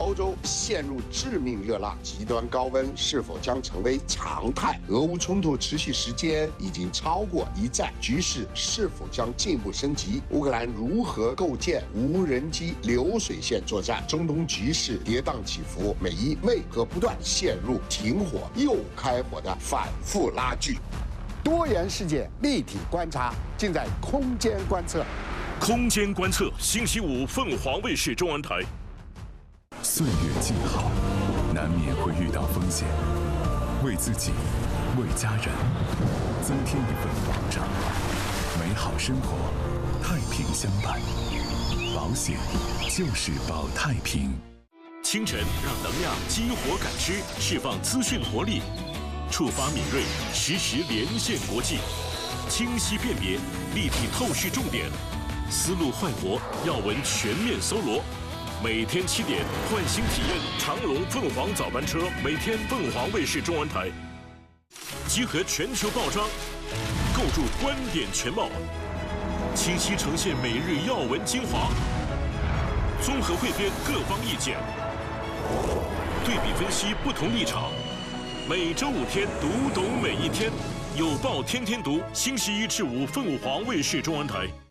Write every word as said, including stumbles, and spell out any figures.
欧洲陷入致命热浪，极端高温是否将成为常态？俄乌冲突持续时间已经超过一战，局势是否将进一步升级？乌克兰如何构建无人机流水线作战？中东局势跌宕起伏，美伊为何不断陷入停火又开火的反复拉锯？多元世界立体观察，尽在空间观测。 空间观测，星期五凤凰卫视中文台。 岁月静好，难免会遇到风险，为自己，为家人，增添一份保障。美好生活，太平相伴。保险就是保太平。 清晨让能量激活感知，释放资讯活力，触发敏锐，实时连线国际，清晰辨别，立体透视重点，思路焕活，要闻全面搜罗。每天七点，换新体验长龙凤凰早班车，每天凤凰卫视中文台，集合全球报章，构筑观点全貌，清晰呈现每日要闻精华，综合汇编各方意见，对比分析不同立场。每周五天，读懂每一天，有报天天读，星期一至五凤凰卫视中文台。